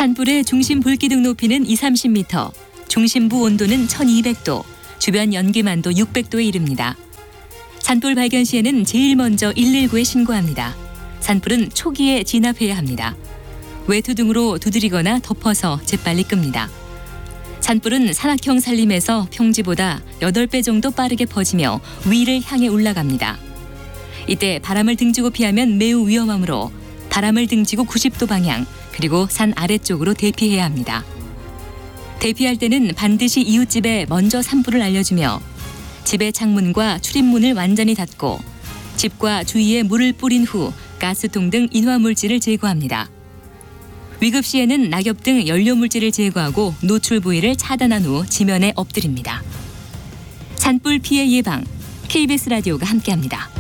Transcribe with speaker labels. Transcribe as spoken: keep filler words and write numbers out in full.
Speaker 1: 산불의 중심 불기둥 높이는 이삼십 미터, 중심부 온도는 천이백 도, 주변 연기만도 육백 도에 이릅니다. 산불 발견 시에는 제일 먼저 일일구에 신고합니다. 산불은 초기에 진압해야 합니다. 외투 등으로 두드리거나 덮어서 재빨리 끕니다. 산불은 산악형 산림에서 평지보다 여덟 배 정도 빠르게 퍼지며 위를 향해 올라갑니다. 이때 바람을 등지고 피하면 매우 위험하므로 바람을 등지고 구십 도 방향, 그리고 산 아래쪽으로 대피해야 합니다. 대피할 때는 반드시 이웃집에 먼저 산불을 알려주며 집의 창문과 출입문을 완전히 닫고 집과 주위에 물을 뿌린 후 가스통 등 인화물질을 제거합니다. 위급 시에는 낙엽 등 연료물질을 제거하고 노출 부위를 차단한 후 지면에 엎드립니다. 산불 피해 예방, 케이비에스 라디오가 함께합니다.